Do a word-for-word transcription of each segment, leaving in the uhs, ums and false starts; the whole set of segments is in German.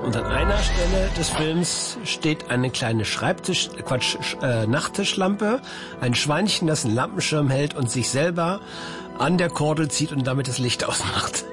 Und an einer Stelle des Films steht eine kleine Schreibtisch, Quatsch, äh, Nachttischlampe, ein Schweinchen, das einen Lampenschirm hält und sich selber an der Kordel zieht und damit das Licht ausmacht.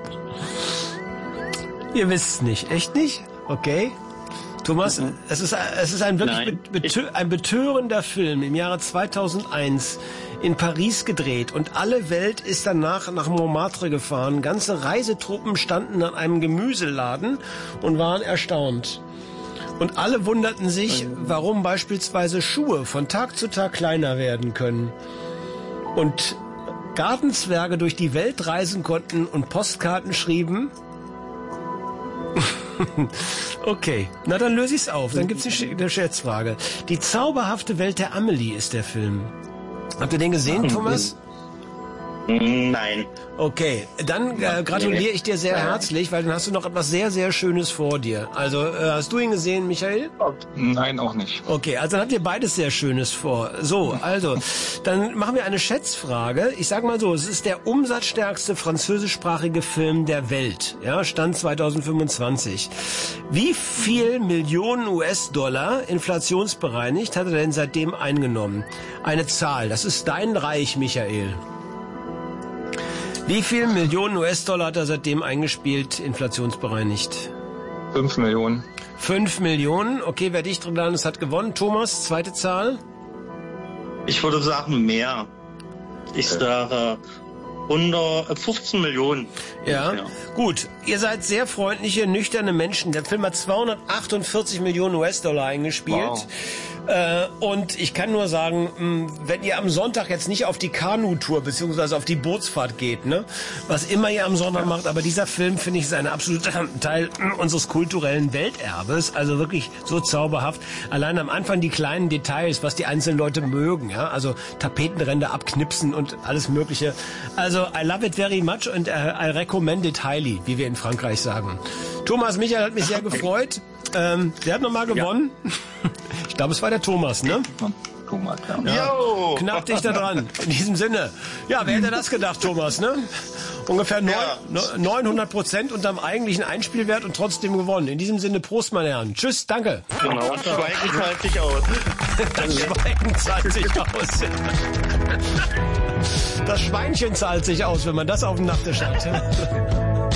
Ihr wisst es nicht. Echt nicht? Okay. Thomas, mhm. es ist, es ist ein wirklich Nein, betö- ein betörender Film im Jahre zweitausendeins in Paris gedreht und alle Welt ist danach nach Montmartre gefahren. Ganze Reisetruppen standen an einem Gemüseladen und waren erstaunt. Und alle wunderten sich, warum beispielsweise Schuhe von Tag zu Tag kleiner werden können. Und Gartenzwerge durch die Welt reisen konnten und Postkarten schrieben. Okay, na dann löse ich's auf. Dann gibt's eine Schätzfrage. Die zauberhafte Welt der Amelie ist der Film. Habt ihr den gesehen, Thomas? Nein. Okay, dann äh, gratuliere ich dir sehr herzlich, weil dann hast du noch etwas sehr, sehr Schönes vor dir. Also, äh, hast du ihn gesehen, Michael? Nein, auch nicht. Okay, also dann habt ihr beides sehr Schönes vor. So, also, dann machen wir eine Schätzfrage. Ich sag mal so, es ist der umsatzstärkste französischsprachige Film der Welt. Ja, Stand zweitausendfünfundzwanzig. Wie viel Millionen U S-Dollar inflationsbereinigt hat er denn seitdem eingenommen? Eine Zahl, das ist dein Reich, Michael. Wie viel Millionen U S-Dollar hat er seitdem eingespielt, inflationsbereinigt? Fünf Millionen. Fünf Millionen. Okay, wer dicht dran ist, hat gewonnen. Thomas, zweite Zahl? Ich würde sagen mehr. Ich sage hundertfünfzehn Millionen. Ja, ja, gut. Ihr seid sehr freundliche, nüchterne Menschen. Der Film hat zweihundertachtundvierzig Millionen U S-Dollar eingespielt. Wow. Und ich kann nur sagen, wenn ihr am Sonntag jetzt nicht auf die Kanu-Tour beziehungsweise auf die Bootsfahrt geht, ne, was immer ihr am Sonntag macht, aber dieser Film, finde ich, ist ein absoluter Teil unseres kulturellen Welterbes, also wirklich so zauberhaft. Allein am Anfang die kleinen Details, was die einzelnen Leute mögen, ja, also Tapetenränder abknipsen und alles Mögliche. Also I love it very much and I recommend it highly, wie wir in Frankreich sagen. Thomas, Michael hat mich sehr gefreut. Ähm, der hat nochmal gewonnen. Ja. Ich glaube, es war der Thomas, ne? Thomas, ja. Ja, knapp dich da dran. In diesem Sinne. Ja, wer hätte das gedacht, Thomas, ne? Ungefähr neunhundert Prozent unterm eigentlichen Einspielwert und trotzdem gewonnen. In diesem Sinne, Prost, meine Herren. Tschüss, danke. Genau, das Schweigen zahlt sich aus. Das Schweigen zahlt sich aus. Das Schweinchen zahlt sich aus, wenn man das auf dem Nachttisch hat.